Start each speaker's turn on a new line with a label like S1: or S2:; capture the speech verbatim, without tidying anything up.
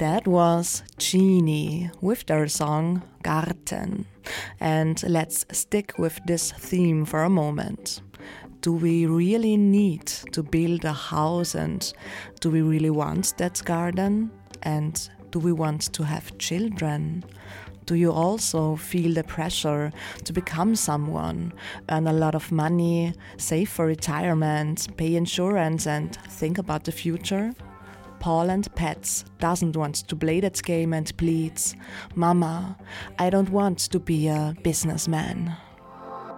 S1: That was Genie with their song Garten. And let's stick with this theme for a moment. Do we really need to build a house, and do we really want that garden? And do we want to have children? Do you also feel the pressure to become someone, earn a lot of money, save for retirement, pay insurance and think about the future? Paul and Pets doesn't want to play that game and pleads, "Mama, I don't want to be a businessman."